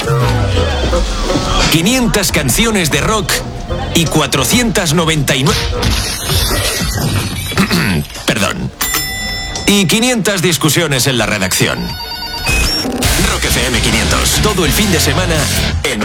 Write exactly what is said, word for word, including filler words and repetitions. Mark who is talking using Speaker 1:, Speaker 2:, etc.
Speaker 1: quinientas canciones de rock y cuatrocientas noventa y nueve... Perdón. Y quinientas discusiones en la redacción. Rock F M quinientos. Todo el fin de semana en